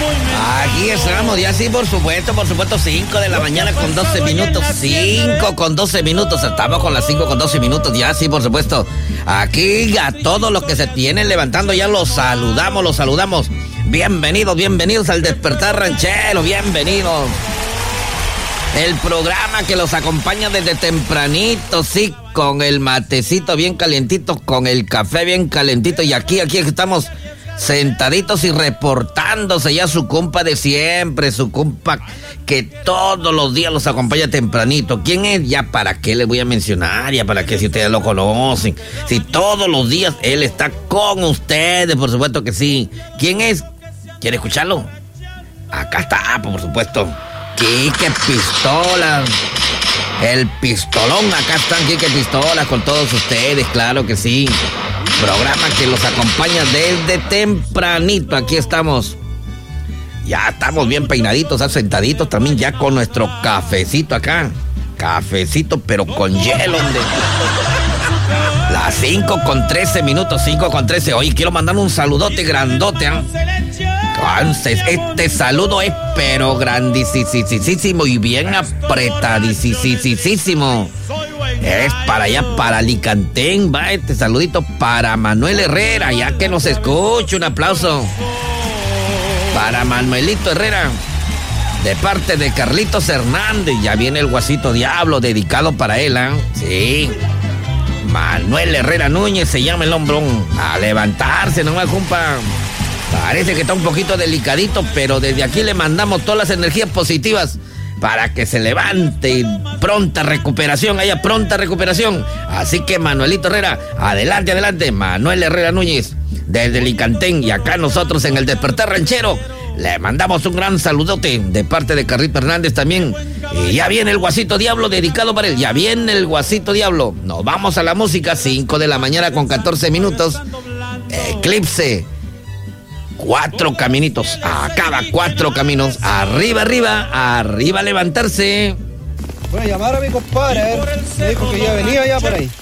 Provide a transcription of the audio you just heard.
Aquí estamos, ya sí, por supuesto, 5 de la mañana con 12 minutos, 5 con 12 minutos, estamos con las 5 con 12 minutos, ya sí, por supuesto. Aquí a todos los que se tienen levantando ya los saludamos. Bienvenidos al Despertar Ranchero, bienvenidos. El programa que los acompaña desde tempranito, sí, con el matecito bien calientito, con el café bien calentito, y aquí estamos sentaditos y reportándose ya su compa de siempre, su compa que todos los días los acompaña tempranito. ¿Quién es? Ya para qué le voy a mencionar, ya para qué si ustedes lo conocen. Si todos los días él está con ustedes, por supuesto que sí. ¿Quién es? ¿Quiere escucharlo? Acá está, por supuesto. Quique Pistola. El pistolón, acá están Quique Pistola con todos ustedes, claro que sí. Programa que los acompaña desde tempranito. Aquí estamos. Ya estamos bien peinaditos, sentaditos también ya con nuestro cafecito acá. Cafecito, pero con hielo. Las 5 con 13 minutos, 5 con 13. Oye, quiero mandar un saludote grandote, ¿eh? Entonces, este saludo es pero grandísimo y bien apretadísimo. Es para allá, para Alicantén, va este saludito para Manuel Herrera, ya que nos escucha, un aplauso. Para Manuelito Herrera, de parte de Carlitos Hernández, ya viene el Guasito Diablo, dedicado para él, ¿eh? Sí. Manuel Herrera Núñez se llama el hombrón. A levantarse nomás, compa. Parece que está un poquito delicadito, pero desde aquí le mandamos todas las energías positivas para que se levante. Pronta recuperación, pronta recuperación. Así que Manuelito Herrera, adelante. Manuel Herrera Núñez, desde Alicantén, y acá nosotros en el Despertar Ranchero le mandamos un gran saludote de parte de Carlito Hernández también. Y ya viene el Guasito Diablo, dedicado para él. Ya viene el Guasito Diablo. Nos vamos a la música, 5 de la mañana con 14 minutos. Eclipse. 4 caminitos, acaba 4 caminos, arriba, levantarse. Voy a llamar a mi compadre, me dijo que ya venía ya por ahí.